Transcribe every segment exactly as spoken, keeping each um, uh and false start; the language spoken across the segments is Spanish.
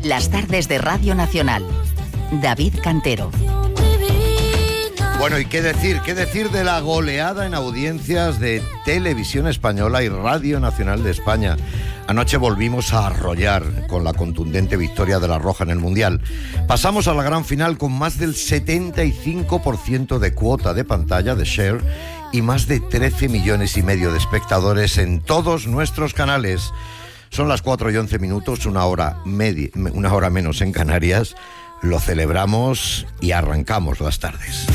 Las tardes de Radio Nacional. David Cantero. Bueno, ¿y qué decir? ¿Qué decir de la goleada en audiencias de Televisión Española y Radio Nacional de España? Anoche volvimos a arrollar con la contundente victoria de la Roja en el Mundial. Pasamos a la gran final con más del setenta y cinco por ciento de cuota de pantalla de share y más de trece millones y medio de espectadores en todos nuestros canales. Son las cuatro y once minutos, una hora, media, una hora menos en Canarias. Lo celebramos y arrancamos las tardes.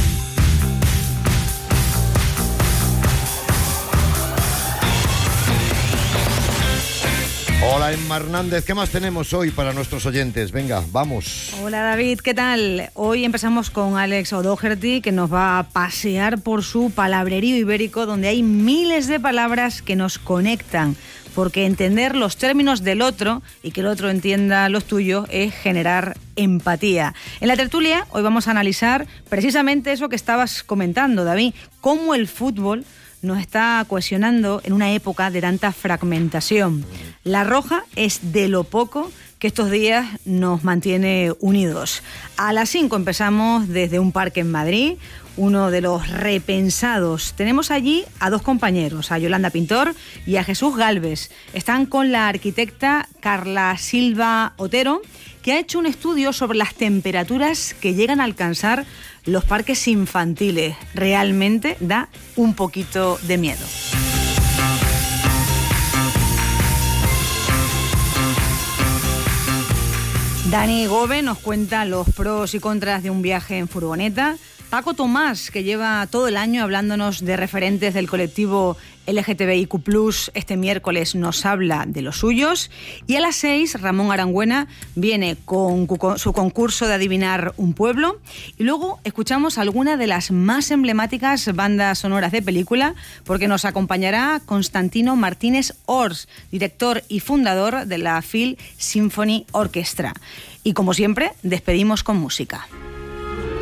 Hola, Emma Hernández, ¿qué más tenemos hoy para nuestros oyentes? Venga, vamos. Hola, David, ¿qué tal? Hoy empezamos con Alex O'Doherty, que nos va a pasear por su palabrerío ibérico, donde hay miles de palabras que nos conectan, porque entender los términos del otro y que el otro entienda los tuyos es generar empatía. En la tertulia hoy vamos a analizar precisamente eso que estabas comentando, David, cómo el fútbol nos está cohesionando en una época de tanta fragmentación. La Roja es de lo poco que estos días nos mantiene unidos. A las cinco empezamos desde un parque en Madrid, uno de los repensados. Tenemos allí a dos compañeros, a Yolanda Pintor y a Jesús Galvez. Están con la arquitecta Carla Silva Otero, que ha hecho un estudio sobre las temperaturas que llegan a alcanzar los parques infantiles. Realmente da un poquito de miedo. Dani Gómez nos cuenta los pros y contras de un viaje en furgoneta. Paco Tomás, que lleva todo el año hablándonos de referentes del colectivo L G T B I Q plus, este miércoles nos habla de los suyos. Y a las seis, Ramón Arangüena viene con su concurso de adivinar un pueblo. Y luego escuchamos algunas de las más emblemáticas bandas sonoras de película, porque nos acompañará Constantino Martínez Ors, director y fundador de la Phil Symphony Orchestra. Y como siempre, despedimos con música.